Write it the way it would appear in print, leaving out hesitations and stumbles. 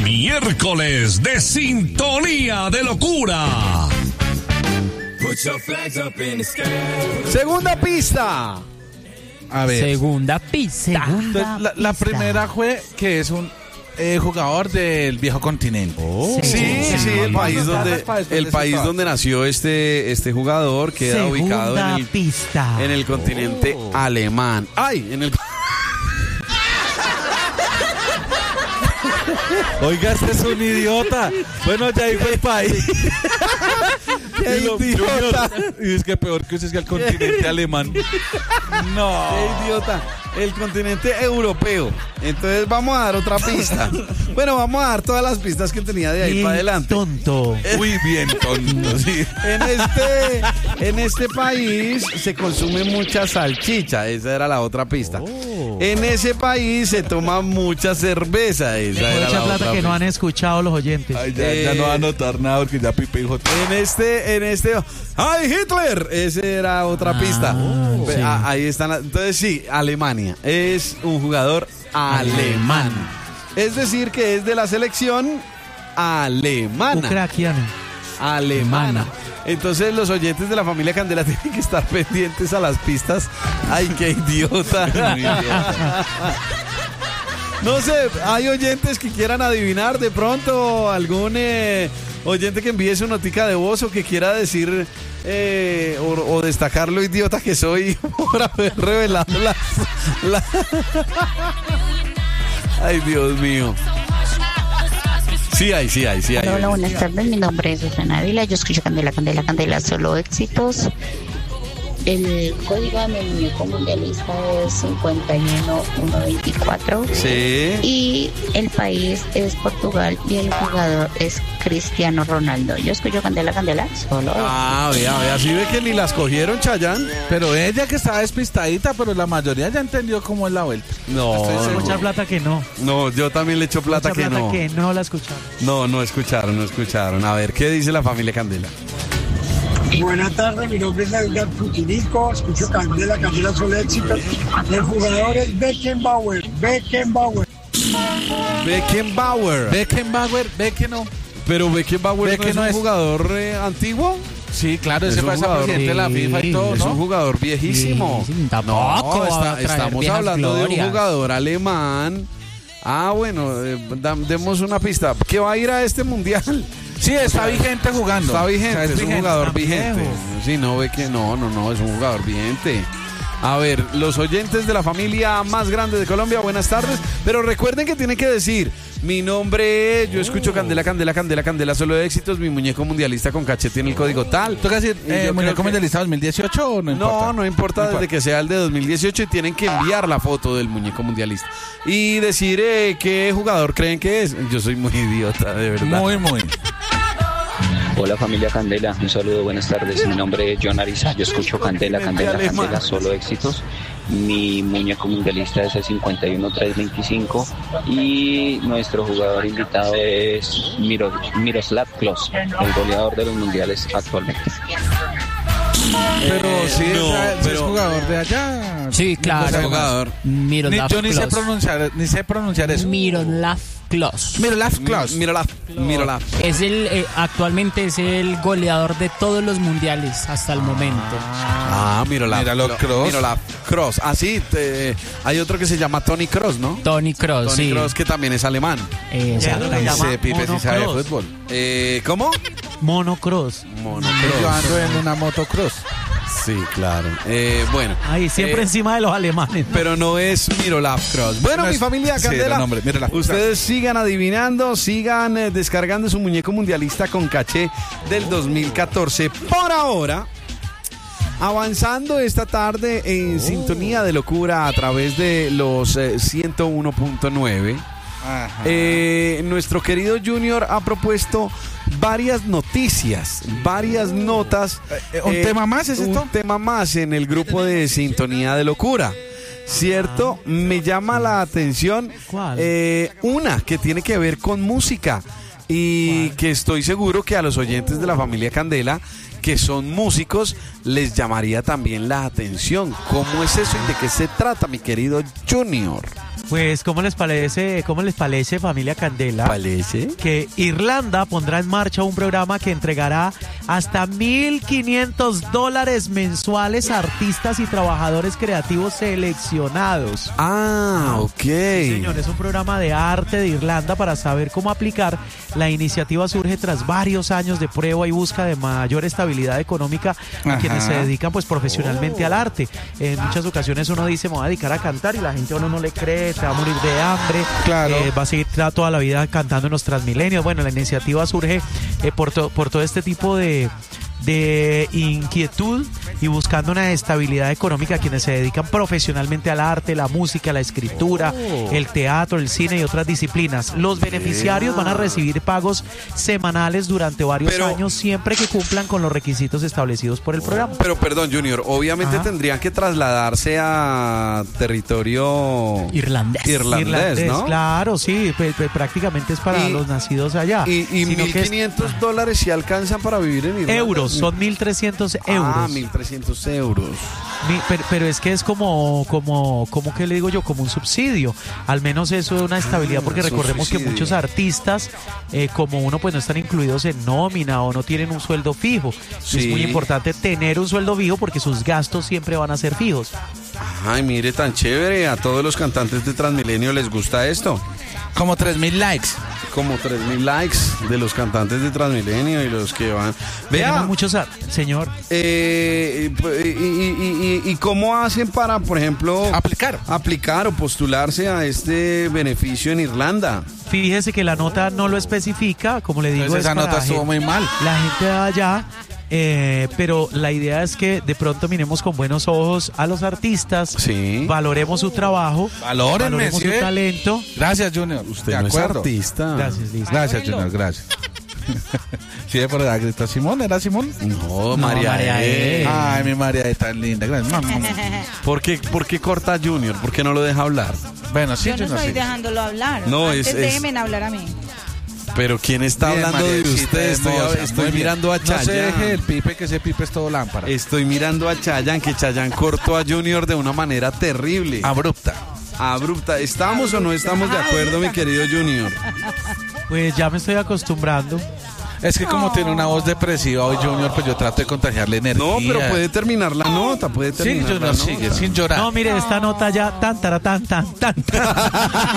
Miércoles de Sintonía de Locura. Segunda pista. A ver. Segunda pista. La primera fue que es un jugador del viejo continente. Sí, el país donde nació este jugador queda ubicado en el continente alemán. ¡Ay! Oiga, este es un idiota. Bueno, ya dijo el país. ¡Qué idiota! Y es que peor que usted es que el continente alemán. No. ¡Qué idiota! El continente europeo. Entonces vamos a dar otra pista. Bueno, vamos a dar todas las pistas que tenía de ahí bien para adelante. Tonto. Muy bien tonto, sí. En este país se consume mucha salchicha. Esa era la otra pista. En ese país se toma mucha cerveza. Esa era Mucha la plata otra que pista. no han escuchado los oyentes. Ay, ya no va a anotar nada porque ya Pipe dijo todo. En este. ¡Ay, Hitler! Esa era otra pista. Sí. Ahí están. Entonces, sí, Alemania. Es un jugador alemán. Es decir, que es de la selección alemana. Ucraniana. Alemana. Entonces, los oyentes de la familia Candela tienen que estar pendientes a las pistas. ¡Ay, qué idiota! No sé, hay oyentes que quieran adivinar de pronto, algún oyente que envíe su notica de voz o que quiera decir o destacar lo idiota que soy por haber revelado las... Ay, Dios mío. Sí hay. Hola, buenas tardes, mi nombre es Susana Ávila, yo escucho Candela, solo éxitos. El código de mi muñeco mundialista es 51124. Sí. Y el país es Portugal y el jugador es Cristiano Ronaldo. Yo escucho Candela, solo. Vea, así ve que ni las cogieron, Chayanne. Pero ella que estaba despistadita, pero la mayoría ya entendió cómo es la vuelta. No. Mucha plata que no. No, yo también le echo plata Mucha que plata no. que no la escucharon. No escucharon. A ver, ¿qué dice la familia Candela? Buenas tardes, mi nombre es Edgar Putinico, escucho Candela solo éxitos. El jugador es Beckenbauer. No. Pero Beckenbauer no es un jugador antiguo. Sí, claro, Es ese un fue jugador, presidente de la FIFA y todo, Es un ¿no? jugador viejísimo. Sí, tampoco va a traer Estamos viejas hablando de un glorias. jugador alemán. Bueno, demos una pista. ¿Qué va a ir a este mundial? Sí, está vigente jugando. Está vigente, O sea, es un jugador está vigente. viejo. Sí, no ve que no, es un jugador vigente. A ver, los oyentes de la familia más grande de Colombia, buenas tardes. Pero recuerden que tienen que decir: mi nombre es, yo escucho Candela, solo éxitos, mi muñeco mundialista con cachete en el código tal. ¿Toca decir muñeco mundialista 2018 o no importa? No importa desde que sea el de 2018 y tienen que enviar la foto del muñeco mundialista. Y decir qué jugador creen que es. Yo soy muy idiota, de verdad. Muy. Hola familia Candela, un saludo, buenas tardes. Mi nombre es John Ariza, yo escucho Candela, solo éxitos. Mi muñeco mundialista es el 51325 y nuestro jugador invitado es Miroslav Klose, el goleador de los mundiales actualmente. Pero sí, es jugador de allá. Sí, claro. Es jugador. Yo ni sé pronunciar eso. Miroslav Klose. Miroslav. Es actualmente es el goleador de todos los mundiales hasta el momento. Miroslav Kroos. Así, hay otro que se llama Toni Kroos, ¿no? Toni Kroos, sí. Kroos, que también es alemán. Exactamente. Pipe sí sabe de Kroos. fútbol. ¿Cómo? Mono Kroos. Yo ando en una motocross. Sí, claro. Bueno. Ahí, siempre encima de los alemanes, ¿no? Pero no es Miroslav Kroos. Bueno, mi familia Candela, ustedes sigan adivinando, sigan descargando su muñeco mundialista con caché del 2014. Por ahora, avanzando esta tarde en sintonía de locura a través de los 101.9. Nuestro querido Junior ha propuesto varias noticias, varias notas. ¿Un tema más es esto? Un tema más en el grupo de Sintonía de Locura. ¿Cierto? Me llama la atención. ¿Cuál? Una que tiene que ver con música y que estoy seguro que a los oyentes de la familia Candela, que son músicos, les llamaría también la atención. ¿Cómo es eso y de qué se trata, mi querido Junior? Pues, ¿cómo les parece, familia Candela? ¿Parece? Que Irlanda pondrá en marcha un programa que entregará hasta $1,500 mensuales a artistas y trabajadores creativos seleccionados. Ah, ok. Sí, señor, es un programa de arte de Irlanda para saber cómo aplicar. La iniciativa surge tras varios años de prueba y busca de mayor estabilidad económica a quienes se dedican pues profesionalmente al arte. En muchas ocasiones uno dice, me voy a dedicar a cantar y la gente a uno no le cree, se va a morir de hambre, claro. Va a seguir toda la vida cantando en los Transmilenios. Bueno, la iniciativa surge por todo este tipo de inquietud y buscando una estabilidad económica a quienes se dedican profesionalmente al arte, la música, la escritura, el teatro, el cine y otras disciplinas. Los beneficiarios van a recibir pagos semanales durante varios años siempre que cumplan con los requisitos establecidos por el programa. Pero perdón, Junior, obviamente tendrían que trasladarse a territorio irlandés, ¿no? Claro, sí, prácticamente es para los nacidos allá. Y $1,500 si alcanzan para vivir en Irlanda. Euros, son 1.300 euros. Ah, 1.300 euros. Pero es que es como que le digo yo, como un subsidio. Al menos eso es una estabilidad, porque recordemos que muchos artistas, como uno, pues no están incluidos en nómina o no tienen un sueldo fijo. Sí. Es muy importante tener un sueldo fijo porque sus gastos siempre van a ser fijos. Ay, mire, tan chévere. A todos los cantantes de Transmilenio les gusta esto. Como 3,000 likes. Como 3,000 likes de los cantantes de Transmilenio y los que van. Vea, muchos, señor. ¿Y cómo hacen para, por ejemplo, aplicar o postularse a este beneficio en Irlanda? Fíjese que la nota no lo especifica, como le digo. Entonces, esa nota estuvo muy mal. La gente de allá. Pero la idea es que de pronto miremos con buenos ojos a los artistas, valoremos su trabajo, valoremos su talento. Gracias, Junior. Usted no es artista. Gracias, Liz. Gracias, Junior, gracias. Sí, por la grita Simón, ¿era Simón? No, María E. Ay, mi María E tan linda. Gracias. ¿Por qué corta Junior? ¿Por qué no lo deja hablar? Bueno, sí, yo no estoy dejándolo hablar. No, déjenme hablar a mí. Pero ¿quién está hablando de usted? Estoy mirando a Chayanne. No se deje el pipe, que ese pipe es todo lámpara. Estoy mirando a Chayanne, que Chayanne cortó a Junior de una manera terrible. Abrupta. ¿Estamos o no estamos de acuerdo, mi querido Junior? Pues ya me estoy acostumbrando. Es que como tiene una voz depresiva hoy, Junior, pues yo trato de contagiarle energía. No, pero puede terminar la nota, Sí, Junior sigue sin llorar. No, mire, esta nota ya tan.